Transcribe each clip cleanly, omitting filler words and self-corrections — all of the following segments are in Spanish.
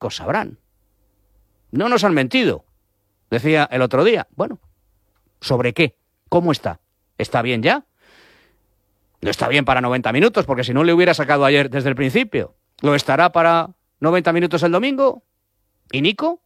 técnicos sabrán. No nos han mentido, decía el otro día. Bueno, ¿sobre qué? ¿Cómo está? ¿Está bien ya? No está bien para 90 minutos, porque si no le hubiera sacado ayer desde el principio. ¿Lo estará para 90 minutos el domingo? ¿Y Nico?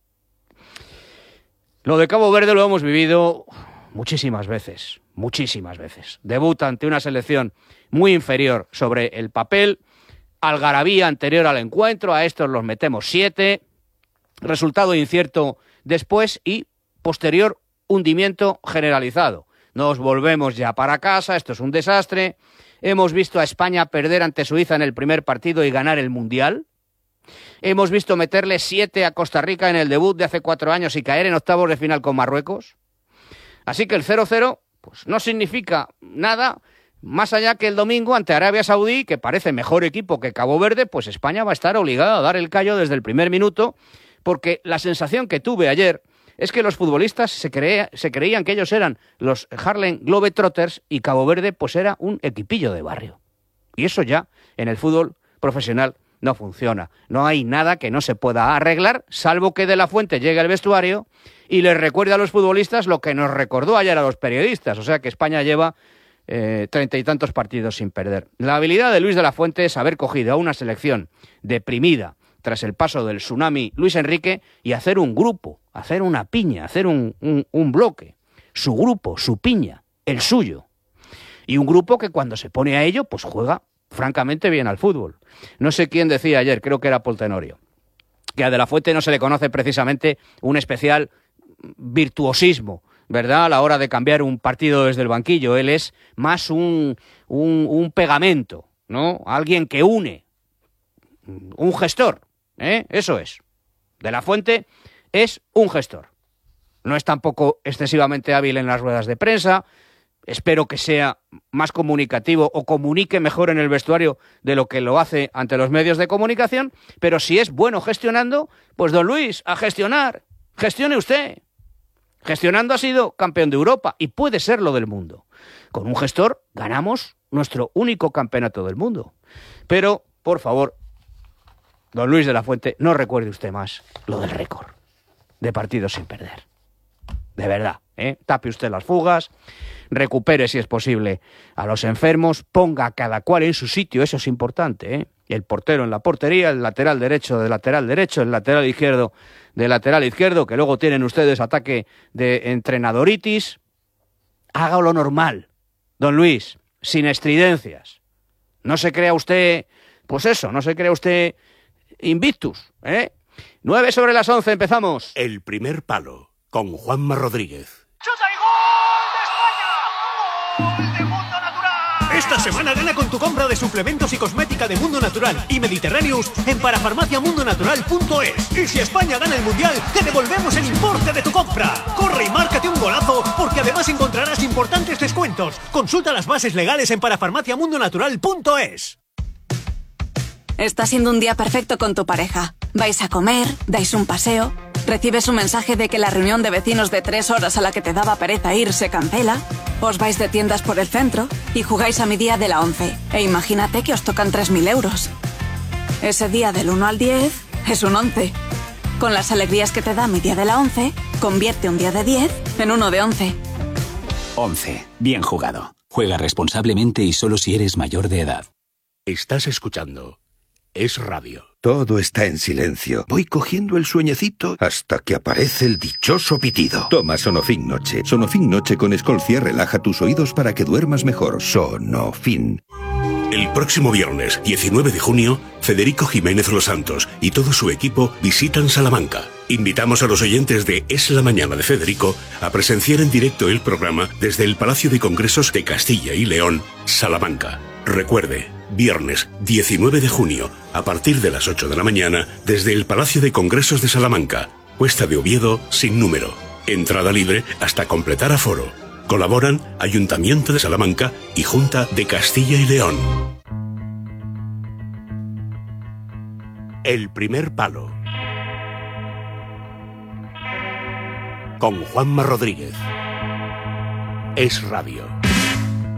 Lo de Cabo Verde lo hemos vivido muchísimas veces. Debuta ante una selección muy inferior sobre el papel, algarabía anterior al encuentro, a estos los metemos 7, resultado incierto después y posterior hundimiento generalizado. Nos volvemos ya para casa, esto es un desastre. Hemos visto a España perder ante Suiza en el primer partido y ganar el Mundial. Hemos visto meterle 7 a Costa Rica en el debut de hace 4 años y caer en octavos de final con Marruecos. Así que el 0-0 pues no significa nada, más allá que el domingo ante Arabia Saudí, que parece mejor equipo que Cabo Verde, pues España va a estar obligada a dar el callo desde el primer minuto, porque la sensación que tuve ayer es que los futbolistas se creían que ellos eran los Harlem Globetrotters y Cabo Verde pues era un equipillo de barrio. Y eso ya en el fútbol profesional no funciona. No hay nada que no se pueda arreglar, salvo que De la Fuente llegue al vestuario y les recuerde a los futbolistas lo que nos recordó ayer a los periodistas. O sea que España lleva 30 y tantos partidos sin perder. La habilidad de Luis De la Fuente es haber cogido a una selección deprimida tras el paso del tsunami Luis Enrique y hacer un grupo, hacer una piña, hacer un bloque. Su grupo, su piña, el suyo. Y un grupo que cuando se pone a ello, pues juega francamente bien al fútbol. No sé quién decía ayer, creo que era Paul Tenorio, que a De la Fuente no se le conoce precisamente un especial virtuosismo, ¿verdad?, a la hora de cambiar un partido desde el banquillo. Él es más un pegamento, ¿no? Alguien que une, un gestor, eso es. De la Fuente es un gestor. No es tampoco excesivamente hábil en las ruedas de prensa. Espero que sea más comunicativo o comunique mejor en el vestuario de lo que lo hace ante los medios de comunicación, pero si es bueno gestionando, pues don Luis, a gestionar. Gestione usted. Gestionando ha sido campeón de Europa y puede serlo del mundo. Con un gestor ganamos nuestro único campeonato del mundo. Pero, por favor, don Luis de la Fuente, no recuerde usted más lo del récord de partidos sin perder. De verdad, tape usted las fugas, recupere si es posible a los enfermos, ponga a cada cual en su sitio, eso es importante, El portero en la portería, el lateral derecho de lateral derecho, el lateral izquierdo de lateral izquierdo, que luego tienen ustedes ataque de entrenadoritis. Haga lo normal, don Luis, sin estridencias. No se crea usted, pues eso, no se crea usted invictus, 9:11, empezamos. El primer palo, con Juanma Rodríguez. ¡Chuta y gol de España! ¡Gol de Mundo Natural! Esta semana gana con tu compra de suplementos y cosmética de Mundo Natural y Mediterráneos en parafarmaciamundonatural.es. Y si España gana el Mundial, te devolvemos el importe de tu compra. Corre y márcate un golazo, porque además encontrarás importantes descuentos. Consulta las bases legales en parafarmaciamundonatural.es. Está siendo un día perfecto con tu pareja. Vais a comer, dais un paseo, recibes un mensaje de que la reunión de vecinos de 3 horas a la que te daba pereza ir se cancela, os vais de tiendas por el centro y jugáis a mi día de la 11. E imagínate que os tocan 3.000 euros. Ese día del 1 al 10 es un 11. Con las alegrías que te da mi día de la 11, convierte un día de 10 en uno de 11. 11. Bien jugado. Juega responsablemente y solo si eres mayor de edad. Estás escuchando Es Radio. Todo está en silencio. Voy cogiendo el sueñecito hasta que aparece el dichoso pitido. Toma Sonofin Noche. Sonofin Noche con Escolcia relaja tus oídos para que duermas mejor. Sonofin. El próximo viernes, 19 de junio, Federico Jiménez Los Santos y todo su equipo visitan Salamanca. Invitamos a los oyentes de Es la Mañana de Federico a presenciar en directo el programa desde el Palacio de Congresos de Castilla y León, Salamanca. Recuerde, viernes 19 de junio, a partir de las 8 de la mañana, desde el Palacio de Congresos de Salamanca, Cuesta de Oviedo, sin número. Entrada libre hasta completar aforo. Colaboran Ayuntamiento de Salamanca y Junta de Castilla y León. El primer palo, con Juanma Rodríguez. Es Radio.